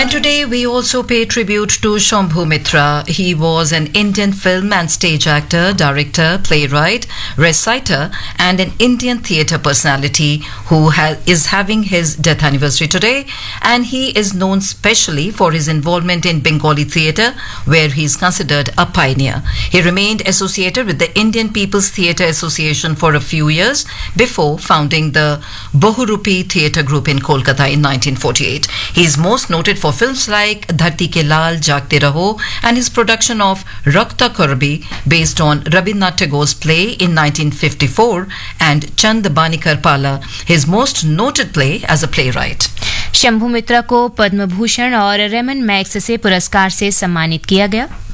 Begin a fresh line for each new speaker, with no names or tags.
And today we also pay tribute to Shambhu Mitra. He was an Indian film and stage actor, director, playwright, reciter, and an Indian theatre personality who is having his death anniversary today. And he is known specially for his involvement in Bengali theatre, where he is considered a pioneer. He remained associated with the Indian People's Theatre Association for a few years before founding the Bahurupi Theatre Group in Kolkata in 1948. He is most noted for films like Dharti Ke Lal, Jagte Raho, and his production of Rakta Karbi, based on Rabindranath Tagore's play in 1954, and Chand Banikar Pala, his most noted play as a playwright.
Shambhu मित्रा को पद्म भूषण और Ramon max से पुरस्कार से सम्मानित किया गया।